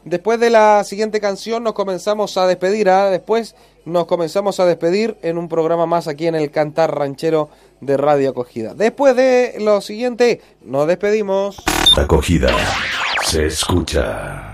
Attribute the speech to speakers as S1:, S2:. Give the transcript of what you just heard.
S1: Después de la siguiente canción nos comenzamos a despedir, después nos comenzamos a despedir en un programa más aquí en el Cantar Ranchero de Radio Acogida. Después de lo siguiente, nos despedimos.
S2: Acogida se escucha.